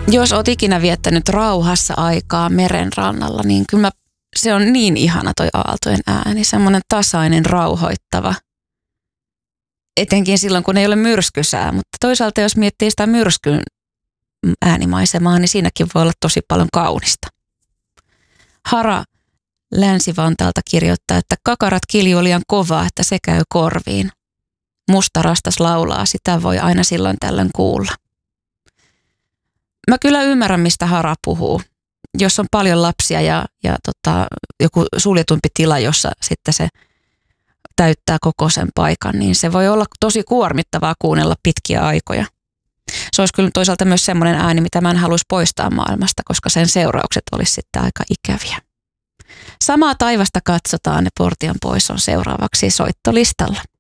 Jos oot ikinä viettänyt rauhassa aikaa merenrannalla, niin kyllä se on niin ihana toi aaltojen ääni. Semmoinen tasainen, rauhoittava. Etenkin silloin, kun ei ole myrskysää. Mutta toisaalta jos miettii sitä myrskyn äänimaisemaa, niin siinäkin voi olla tosi paljon kaunista. Hara Länsi-Vantaalta kirjoittaa, että kakarat kiljuu liian kovaa, että se käy korviin. Musta rastas laulaa, sitä voi aina silloin tällöin kuulla. Mä kyllä ymmärrän, mistä Hara puhuu. Jos on paljon lapsia ja joku suljetumpi tila, jossa sitten se täyttää koko sen paikan, niin se voi olla tosi kuormittavaa kuunnella pitkiä aikoja. Se olisi kyllä toisaalta myös semmoinen ääni, mitä mä en haluaisi poistaa maailmasta, koska sen seuraukset olisi sitten aika ikäviä. Samaa taivasta katsotaan ja Portion pois on seuraavaksi soittolistalla.